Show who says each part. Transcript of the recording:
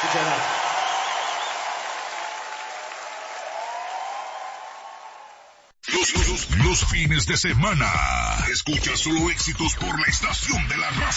Speaker 1: Muchas gracias.
Speaker 2: Los fines de semana. Escucha solo éxitos por la estación de la raza.